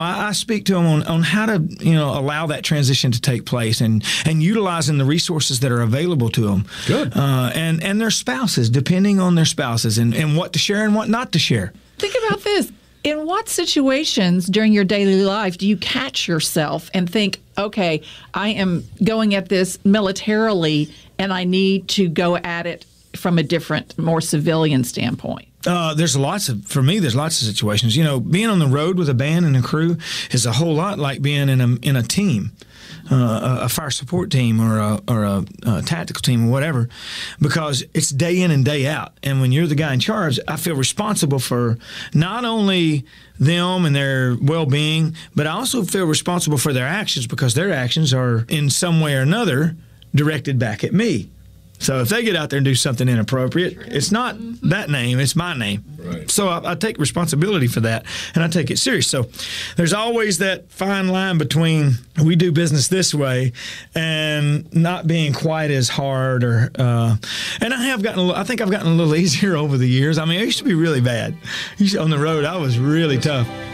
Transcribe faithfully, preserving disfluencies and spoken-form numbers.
I, I speak to them on, on how to, you know, allow that transition to take place and, and utilizing the resources that are available to them. Good. Uh, and, and their spouses, depending on their spouses, and, and what to share and what not to share. Think about this. In what situations during your daily life do you catch yourself and think, okay, I am going at this militarily and I need to go at it from a different, more civilian standpoint? Uh, there's lots of, for me, there's lots of situations. You know, being on the road with a band and a crew is a whole lot like being in a in a team, uh, a, a fire support team or a or a, a tactical team or whatever, because it's day in and day out. And when you're the guy in charge, I feel responsible for not only them and their well-being, but I also feel responsible for their actions, because their actions are in some way or another directed back at me. So if they get out there and do something inappropriate, it's not that name, it's my name. Right. So I, I take responsibility for that, and I take it serious. So there's always that fine line between we do business this way and not being quite as hard. Or uh, and I have gotten, a little, I think I've gotten a little easier over the years. I mean, I used to be really bad. Used to, on the road, I was really tough.